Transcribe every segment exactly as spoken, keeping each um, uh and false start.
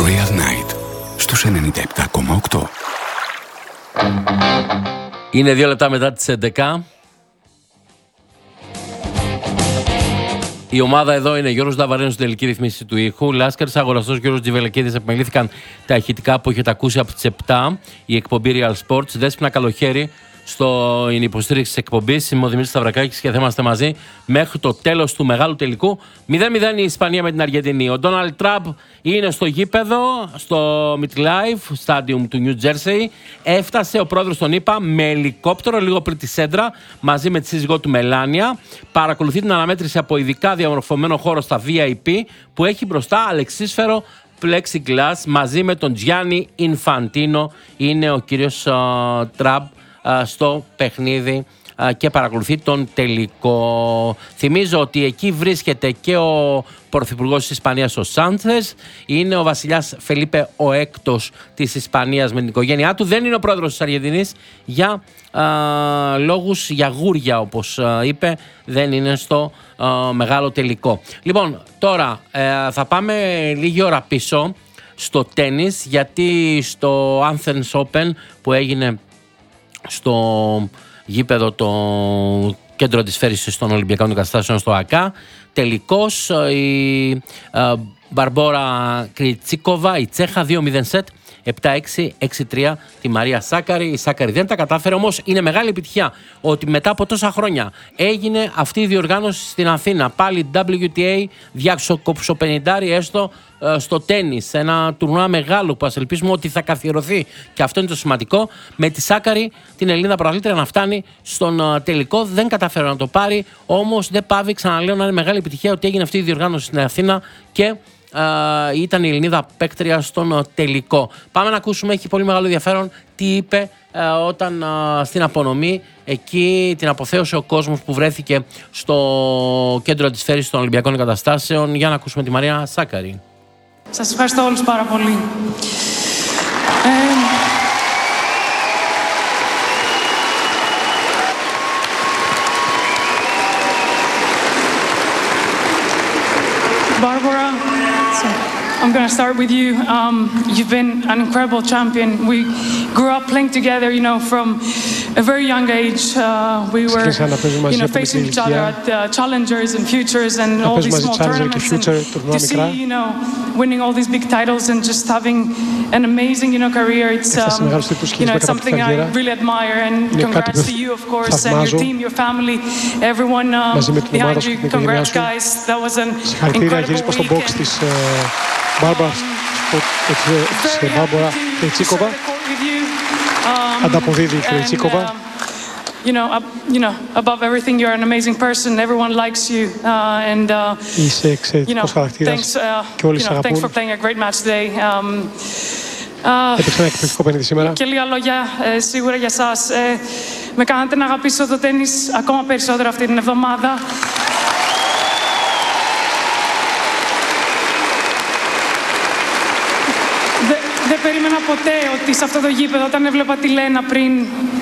Real Night στους ενενήντα επτά κόμμα οκτώ. Είναι δύο λεπτά μετά τις έντεκα. Η ομάδα εδώ είναι Γιώργος Νταβαρένος στην τελική ρυθμίση του ήχου. Λάσκαρης Αγοραστός, Γιώργος Τζιβελεκίδης. Επιμελήθηκαν τα ηχητικά που έχετε ακούσει από τις επτά. Η εκπομπή Real Sports. Δέσποινα Καλοχέρη στην υποστήριξη της εκπομπής. Είμαι ο Δημήτρης Σταυρακάκης και θα είμαστε μαζί μέχρι το τέλος του μεγάλου τελικού. μηδέν μηδέν η Ισπανία με την Αργεντινή. Ο Ντόναλντ Τραμπ είναι στο γήπεδο, στο MetLife Stadium του New Jersey. Έφτασε ο πρόεδρος των ΗΠΑ με ελικόπτερο λίγο πριν τη σέντρα μαζί με τη σύζυγό του Μελάνια. Παρακολουθεί την αναμέτρηση από ειδικά διαμορφωμένο χώρο στα βι άι πι που έχει μπροστά αλεξίσφαιρο plexiglass μαζί με τον Gianni Infantino. Είναι ο κύριος uh, Τραμπ στο παιχνίδι και παρακολουθεί τον τελικό. Θυμίζω ότι εκεί βρίσκεται και ο πρωθυπουργός της Ισπανίας, ο Σάντσες. Είναι ο βασιλιάς Φελίπε ο έκτος της Ισπανίας με την οικογένειά του. Δεν είναι ο πρόεδρος της Αργεντινής για α, λόγους για γούρια, όπως α, είπε. Δεν είναι στο α, μεγάλο τελικό. Λοιπόν, τώρα α, θα πάμε λίγη ώρα πίσω στο τένις, γιατί στο Athens Open που έγινε στο γήπεδο το κέντρο αντισφαίρησης των Ολυμπιακών Εγκαταστάσεων στο ΑΚΑ, τελικώς η Μπαρμπόρα Κριτσίκοβα, η Τσέχα, δύο μηδέν σετ, επτά έξι, έξι τρία τη Μαρία Σάκαρη. Η Σάκαρη δεν τα κατάφερε, όμως είναι μεγάλη επιτυχία ότι μετά από τόσα χρόνια έγινε αυτή η διοργάνωση στην Αθήνα. Πάλι ντάμπλιου τι έι διακοψοπενηντάρι έστω στο τένις. Ένα τουρνουά μεγάλο που ας ελπίσουμε ότι θα καθιερωθεί, και αυτό είναι το σημαντικό, με τη Σάκαρη, την Ελληνίδα πρωταθλήτρια, να φτάνει στον τελικό. Δεν καταφέρει να το πάρει, όμως δεν πάβει, ξαναλέω, να είναι μεγάλη επιτυχία ότι έγινε αυτή η διοργάνωση στην Αθήνα και Uh, ήταν η Ελληνίδα παίκτρια στον uh, τελικό. Πάμε να ακούσουμε, έχει πολύ μεγάλο ενδιαφέρον τι είπε uh, όταν uh, στην απονομή εκεί την αποθέωσε ο κόσμος που βρέθηκε στο κέντρο αντισφαίρησης των Ολυμπιακών Εγκαταστάσεων. Για να ακούσουμε τη Μαρία Σάκαρη. Σας ευχαριστώ όλους πάρα πολύ. Ε... Barbara, so I'm going to start with you. Um, you've been an incredible champion. We grew up playing together, you know, from a very young age. Uh, we were, you know, facing each other at uh, challengers and futures and all these small tournaments. And to see, you know, winning all these big titles and just having an amazing, you know, career. It's, um, you know, it's something I really admire. And congrats to you, of course, and your team, your family, everyone um, behind you. Congrats, guys. That was an incredible weekend. Μπάρμπαρα σε Μπάρμπαρα Κριτσίκοβα. Ανταποδίδει η Κριτσίκοβα. You know, uh, you know, above everything, you're an amazing person. Everyone likes you, uh, and uh, Είσαι εξαιρετικός χαρακτήρας και όλοι σε αγαπούν. Thanks for playing a great match today. Um, Έπαιξε ένα εκπληκτικό παιχνίδι σήμερα. Και λίγα λόγια ε, σίγουρα για σας. Ε, με κάνατε να αγαπήσω το τένις ακόμα περισσότερο αυτή την εβδομάδα. Δεν περίμενα ποτέ ότι σε αυτό το γήπεδο, όταν έβλεπα τη Λένα πριν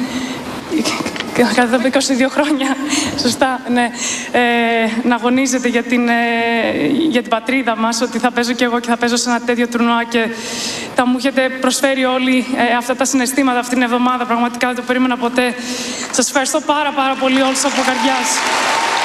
κατά είκοσι δύο χρόνια, σωστά, ναι, ε, να αγωνίζεται για την, ε, για την πατρίδα μας, ότι θα παίζω κι εγώ και θα παίζω σε ένα τέτοιο τουρνουά, και θα μου έχετε προσφέρει όλοι ε, αυτά τα συναισθήματα αυτήν την εβδομάδα. Πραγματικά δεν το περίμενα ποτέ. Σας ευχαριστώ πάρα πάρα πολύ όλους από καρδιάς.